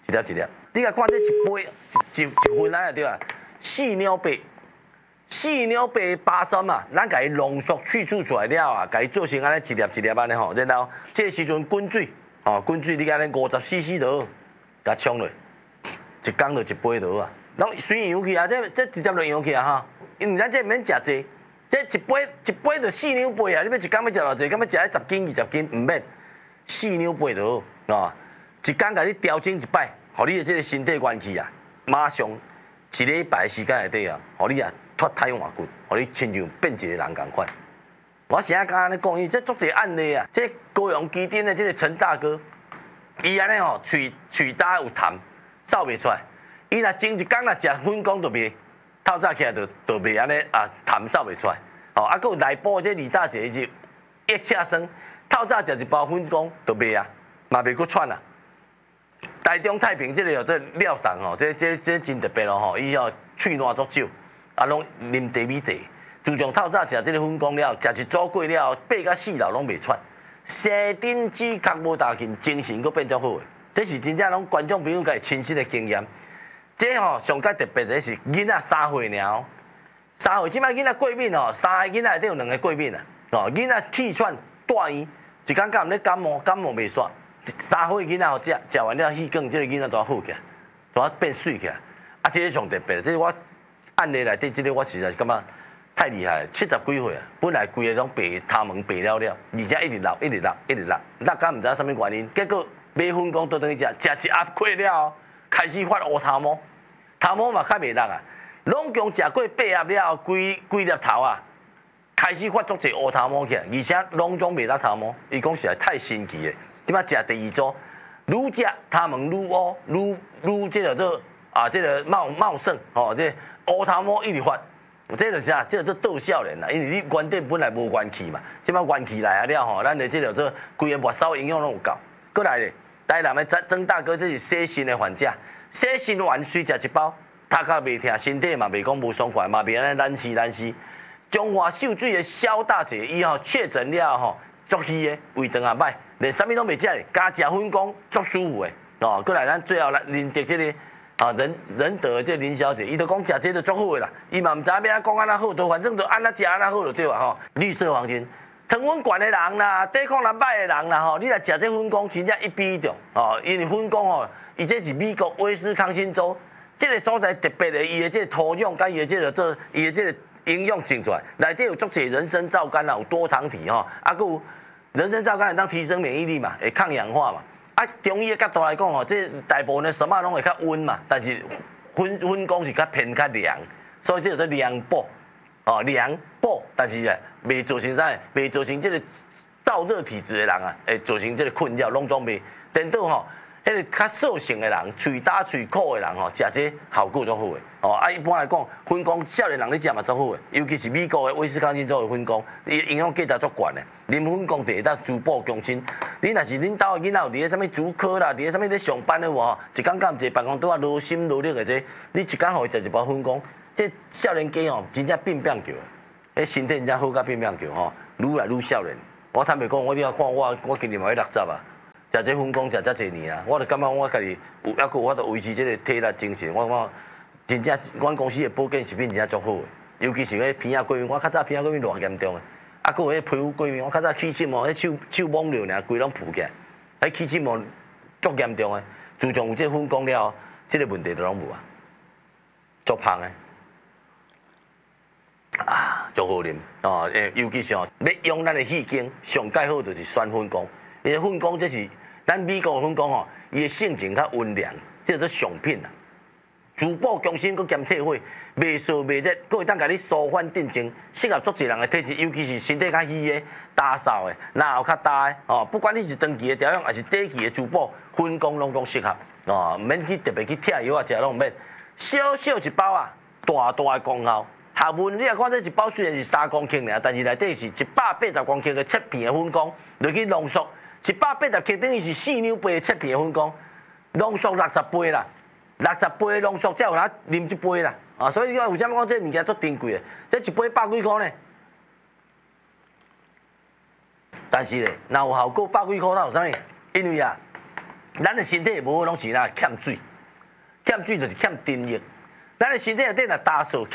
一粒一粒。你甲看这一杯一份啊对啊，四两白。四两白巴酸嘛，咱甲伊浓缩去除出来了啊，甲伊做成安尼一粒一粒安尼吼，然后这个时阵滚水，哦，滚水你安尼50 cc 就好，甲冲落，一缸就一杯就好啊。拢随样去啊，这直接就样去啊哈，因为咱这免食济，这一杯就4两杯啊，你要一缸要食偌济？敢要食10斤20斤？唔免，4两杯就好啊。一缸甲你调整一摆，互你的这个身体元气啊，马上一礼拜时间内底啊，互你啊。脱胎换骨，互你亲像变一个人共款。我现在刚安尼讲，伊这足侪案例啊。这高雄基丁的这个陈大哥，伊安尼吼，喙焦有痰，扫袂出来。伊若前一工若食粉果就袂，透早起来就袂安尼啊，痰扫袂出来。哦，啊，佮有内部这李大姐是腋下酸，透早食一包粉果就袂啊，嘛袂佮喘啊。台中太平这个有这廖桑吼，这真特别咯吼，伊吼喙烂足少。啊，拢啉茶米茶，自从透早食这个粉果了，食一组过了，8到4楼拢袂喘，生顶指壳无大劲，精神佫变足好诶。这是真正拢观众朋友家亲身的经验。这吼上界特别的是囡仔3岁尔哦，3岁即摆囡仔过敏哦，3个囡仔内底有2个过敏啊，哦，囡仔气喘住院，一感觉毋咧感冒袂煞，3岁囡仔吼食完了气管，这个囡仔都好起来，都变水起来。啊，这个上特别，这是我。案例内底，这个我实在是感觉太厉害了，70几岁啊，本来规个拢白头毛白了了，而且一直落，落到唔知啥物原因，结果买粉果倒转去食一盒过了，开始发乌头毛，头毛嘛较袂落啊，拢共食过8盒了，规粒头啊，开始发足侪乌头毛起来，而且拢总袂落头毛，伊讲实在太神奇诶，即摆食第2组，愈食头毛愈乌，愈这个做啊，这个茂盛哦，这乌头毛一直发，这就是啊，这倒少年啦，因为你原底本来无元气嘛，即摆元气来啊了吼，咱的这个做规个末梢营养拢有够。过来咧，台南的曾大哥这是洗肾的患者，洗肾丸随食一包，头壳袂痛，身体嘛袂讲无爽快，嘛袂安尼难死。中华秀水的肖大姐伊吼确诊了吼，足虚的，胃肠也歹，连啥物拢袂食咧，加食粉果足舒服的。哦，过来咱最后来认得这个。啊，仁德这林小姐，伊就讲食这就足好的啦，伊嘛唔知要安讲安那好，都反正就安那食安那好就对啊吼。绿色黄金，糖分悬的人啦，抵抗力歹的人啦吼，你来食这粉果，真正一比一中哦。因为粉果吼，伊这是美国威斯康星州这个所在特别的，伊的这个土壤甲伊的这个做伊的这个营养种出来，内底有足侪人参皂苷啦，有多糖体吼，啊，佮有人参皂苷会当提升免疫力嘛，会抗氧化嘛。啊，中医的角度来讲吼，这大部分的什么拢会较温嘛，但是粉果是较偏较凉，所以这叫做凉补，哦凉补，但是袂造成啥，袂造成这个燥热体质的人啊，会造成这个困扰，拢总袂。颠倒吼，迄个较瘦性的人，喙焦喙苦的人吼，食这效果足好的。哦，啊，一般来讲，粉果少年人咧食嘛足好的，尤其是美国的威斯康星州的粉果，伊营养价值足悬的。啉粉果就会当珠宝强身。你若是恁兜的囡仔有伫咧啥物主科啦，伫咧啥物咧上班的话，一工干一个办公桌啊，劳心劳力的这，你一工互伊食一包粉果，这少年家吼，真正变叫，迄身体真正好甲变叫吼，愈来愈少年。我坦白讲，我你看我今年嘛要60啊，食这粉果食遮侪年啊，我就感觉我家己有还佫有法度维持这个体力精神，我讲。真正，阮公司的保健食品真正足好的，尤其是迄鼻仔过敏，我较早鼻仔过敏偌严重的，啊，佫有迄皮肤过敏，我较早起疹毛，迄手摸了尔，规拢浮起来，迄起疹毛足严重的。自从有这粉果了，这个问题都拢无啊，足芳的，啊，足好啉哦，尤其是哦，要用咱的气经，上介好就是选粉果，因为粉果这是咱美国的粉果吼，伊的性情较温凉，这是上品啊。珠宝强身，佮兼退火，袂燥袂热，佮会当甲你舒缓镇静，适合足侪人的体质，尤其是身体较虚的、大扫的、脑较大的哦。不管你是长期的调养，还是短期的珠宝，粉果拢适合哦。唔免去特别去贴药啊，食拢唔免。小小一包啊，大大的功效。学问你来看，这一包虽然是3公斤尔，但是内底是180公斤的切片的粉果，落去浓缩180克等于是4两杯的切片的粉果，浓缩60杯啦。60杯浓缩才有人啉一杯啦，啊，所以你看为什么讲这物件足珍贵的？这一杯100几块呢？但是咧，若有效果100几块，那有啥物？因为啊， 咱的身体无拢是哪欠水，欠水就是欠津液。咱的身体内底若焦燥，